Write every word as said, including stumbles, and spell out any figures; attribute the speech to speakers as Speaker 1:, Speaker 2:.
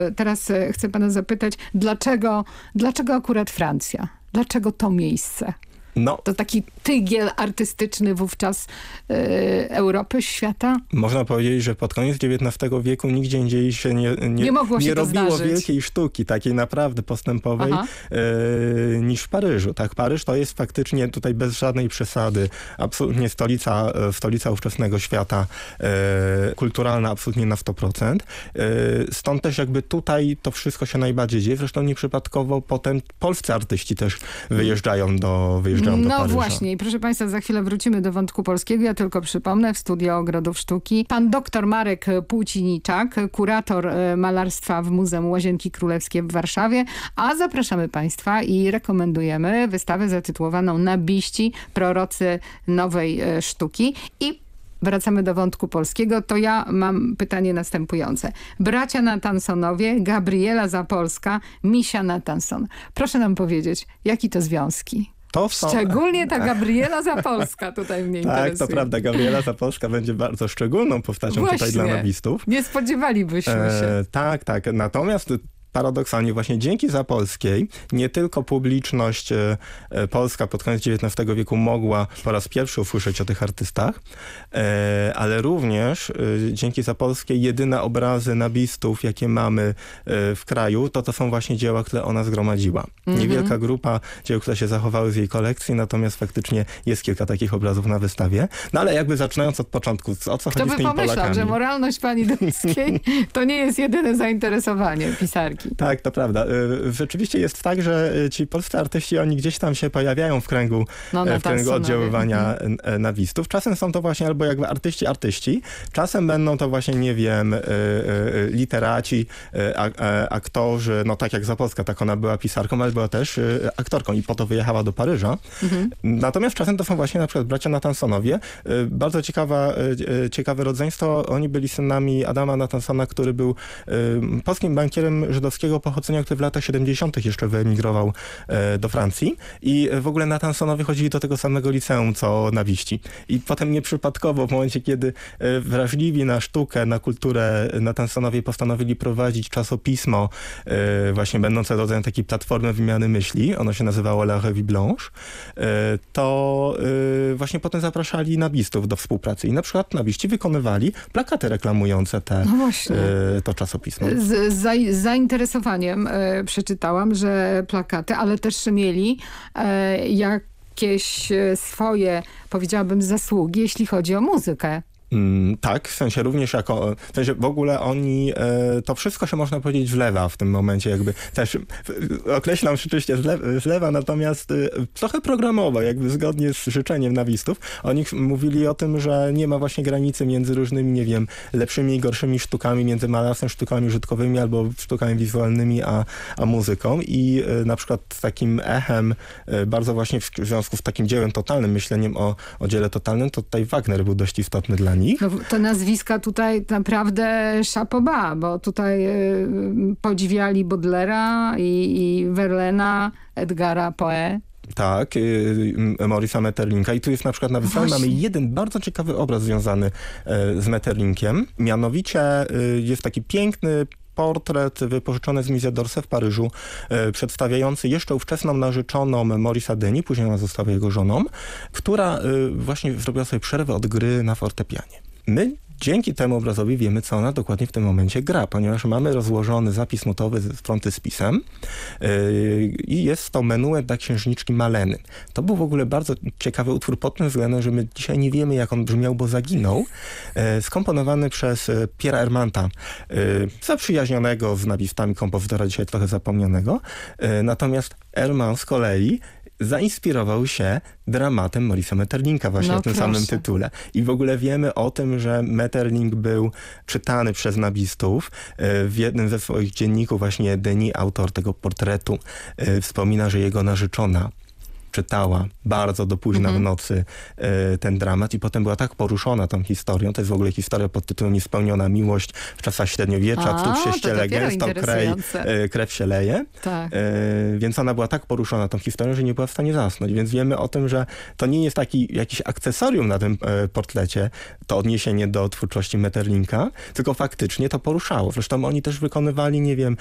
Speaker 1: Teraz chcę pana zapytać, dlaczego, dlaczego akurat Francja? Dlaczego to miejsce?
Speaker 2: No,
Speaker 1: to taki tygiel artystyczny wówczas yy, Europy, świata?
Speaker 2: Można powiedzieć, że pod koniec dziewiętnastego wieku nigdzie indziej się nie, nie,
Speaker 1: nie, mogło się
Speaker 2: nie
Speaker 1: to
Speaker 2: robiło
Speaker 1: zdarzyć.
Speaker 2: wielkiej sztuki, takiej naprawdę postępowej yy, niż w Paryżu. Tak, Paryż to jest faktycznie tutaj bez żadnej przesady absolutnie stolica, stolica ówczesnego świata, yy, kulturalna absolutnie na sto procent. Yy, stąd też jakby tutaj to wszystko się najbardziej dzieje. Zresztą nieprzypadkowo potem polscy artyści też wyjeżdżają do wyjeżdżają do
Speaker 1: No
Speaker 2: Paryża.
Speaker 1: właśnie i proszę państwa, za chwilę wrócimy do wątku polskiego. Ja tylko przypomnę, w studio Ogrodów Sztuki pan doktor Marek Płóciniczak, kurator malarstwa w Muzeum Łazienki Królewskie w Warszawie, a zapraszamy państwa i rekomendujemy wystawę zatytułowaną Nabiści, prorocy nowej sztuki. I wracamy do wątku polskiego, to ja mam pytanie następujące. Bracia Natansonowie, Gabriela Zapolska, Misia Natanson. Proszę nam powiedzieć, jakie to związki?
Speaker 2: To są...
Speaker 1: Szczególnie ta Gabriela Zapolska tutaj mnie
Speaker 2: tak,
Speaker 1: interesuje.
Speaker 2: to prawda. Gabriela Zapolska będzie bardzo szczególną postacią
Speaker 1: Właśnie.
Speaker 2: tutaj dla nabistów.
Speaker 1: Nie spodziewalibyśmy się.
Speaker 2: E, tak, tak. Natomiast paradoksalnie właśnie dzięki Zapolskiej nie tylko publiczność e, polska pod koniec dziewiętnastego wieku mogła po raz pierwszy usłyszeć o tych artystach, e, ale również e, dzięki Zapolskiej jedyne obrazy nabistów, jakie mamy e, w kraju, to to są właśnie dzieła, które ona zgromadziła. Mm-hmm. Niewielka grupa dzieł, które się zachowały z jej kolekcji, natomiast faktycznie jest kilka takich obrazów na wystawie. No ale jakby zaczynając od początku, o co
Speaker 1: Kto
Speaker 2: chodzi z tymi
Speaker 1: pomyślał,
Speaker 2: Polakami?
Speaker 1: że moralność pani Dębskiej to nie jest jedyne zainteresowanie pisarki.
Speaker 2: Tak, to prawda. Rzeczywiście jest tak, że ci polscy artyści, oni gdzieś tam się pojawiają w kręgu,
Speaker 1: no,
Speaker 2: w kręgu oddziaływania mhm. nabistów. Czasem są to właśnie albo jakby artyści, artyści. Czasem będą to właśnie, nie wiem, literaci, aktorzy, no tak jak Zapolska, tak ona była pisarką, ale była też aktorką i po to wyjechała do Paryża. Mhm. Natomiast czasem to są właśnie na przykład bracia Natansonowie. Bardzo ciekawa, ciekawe rodzeństwo. Oni byli synami Adama Natansona, który był polskim bankierem żydowskiego pochodzenia, który w latach siedemdziesiątych jeszcze wyemigrował e, do Francji i w ogóle Natansonowie chodzili do tego samego liceum, co nabiści. I potem nieprzypadkowo, w momencie, kiedy e, wrażliwi na sztukę, na kulturę Natansonowie postanowili prowadzić czasopismo, e, właśnie będące rodzajem takiej platformy wymiany myśli, ono się nazywało La Revue Blanche, e, to e, właśnie potem zapraszali nabistów do współpracy. I na przykład nabiści wykonywali plakaty reklamujące te,
Speaker 1: no
Speaker 2: e, to czasopismo.
Speaker 1: Z, za, zainteresowaniem e, przeczytałam, że plakaty, ale też mieli e, jakieś swoje, powiedziałabym, zasługi, jeśli chodzi o muzykę.
Speaker 2: Mm, tak, w sensie również jako, w sensie w ogóle oni, e, to wszystko się można powiedzieć wlewa w tym momencie, jakby też e, określam rzeczywiście zlewa, natomiast e, trochę programowo, jakby zgodnie z życzeniem nabistów. Oni mówili o tym, że nie ma właśnie granicy między różnymi, nie wiem, lepszymi i gorszymi sztukami, między malarstwem, sztukami użytkowymi albo sztukami wizualnymi, a, a muzyką i e, na przykład takim echem, e, bardzo właśnie w związku z takim dziełem totalnym, myśleniem o, o dziele totalnym, to tutaj Wagner był dość istotny dla nich.
Speaker 1: No, to nazwiska tutaj naprawdę chapeau bas, bo tutaj y, podziwiali Baudelaire'a i, i Verlaina, Edgara Poe.
Speaker 2: Tak, y, Maurice'a Maeterlincka. I tu jest na przykład na wystawie mamy jeden bardzo ciekawy obraz związany y, z Maeterlinkiem. Mianowicie y, jest taki piękny portret wypożyczony z Musée d'Orsay w Paryżu, e, przedstawiający jeszcze ówczesną narzeczoną Maurice'a Denis, później ona została jego żoną, która e, właśnie zrobiła sobie przerwę od gry na fortepianie. My dzięki temu obrazowi wiemy, co ona dokładnie w tym momencie gra, ponieważ mamy rozłożony zapis notowy z frontyzpisem yy, i jest to menuet dla księżniczki Maleny. To był w ogóle bardzo ciekawy utwór pod tym względem, że my dzisiaj nie wiemy, jak on brzmiał, bo zaginął. Yy, skomponowany przez yy, Pierre'a Hermanta, yy, zaprzyjaźnionego z nabistami kompozytora, dzisiaj trochę zapomnianego. Yy, natomiast Herman z kolei zainspirował się dramatem Maurice'a Maeterlinka właśnie
Speaker 1: no,
Speaker 2: o tym
Speaker 1: proszę.
Speaker 2: samym tytule. I w ogóle wiemy o tym, że Maeterlinck był czytany przez nabistów. W jednym ze swoich dzienników właśnie Denis, autor tego portretu, wspomina, że jego narzeczona czytała bardzo do późna
Speaker 1: Mhm.
Speaker 2: w nocy e, ten dramat i potem była tak poruszona tą historią. To jest w ogóle historia pod tytułem Niespełniona miłość w czasach średniowiecza.
Speaker 1: A,
Speaker 2: Cóż się
Speaker 1: to
Speaker 2: ściele
Speaker 1: dopiero
Speaker 2: gęsto, krej,
Speaker 1: interesujące.
Speaker 2: e, krew się leje.
Speaker 1: Tak.
Speaker 2: E, więc ona była tak poruszona tą historią, że nie była w stanie zasnąć. Więc wiemy o tym, że to nie jest taki jakiś akcesorium na tym e, portrecie, to odniesienie do twórczości Metterlinka, tylko faktycznie to poruszało. Zresztą oni też wykonywali, nie wiem,